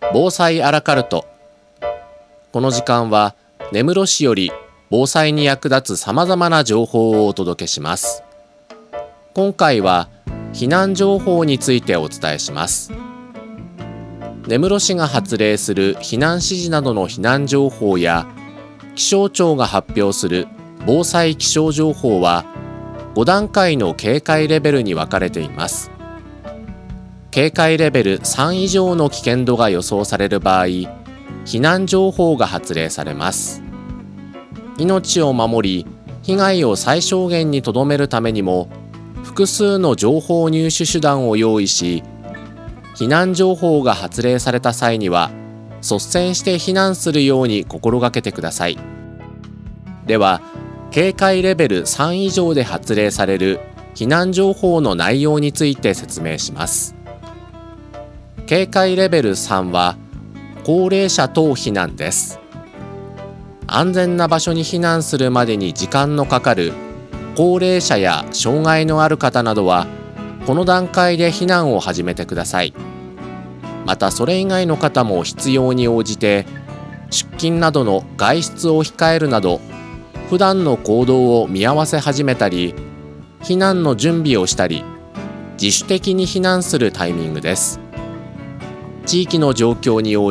防災アラカルト。この時間は根室市より防災に役立つさまざまな情報をお届けします。今回は避難情報についてお伝えします。根室市が発令する避難指示などの避難情報や気象庁が発表する防災気象情報は5段階の警戒レベルに分かれています。警戒レベル3以上の危険度が予想される場合、避難情報が発令されます。命を守り、被害を最小限に留めるためにも、複数の情報入手手段を用意し、避難情報が発令された際には、率先して避難するように心がけてください。では、警戒レベル3以上で発令される避難情報の内容について説明します。警戒レベル3は、高齢者等避難です。安全な場所に避難するまでに時間のかかる高齢者や障害のある方などは、この段階で避難を始めてください。またそれ以外の方も必要に応じて、出勤などの外出を控えるなど、普段の行動を見合わせ始めたり、避難の準備をしたり、自主的に避難するタイミングです。地域の状況に応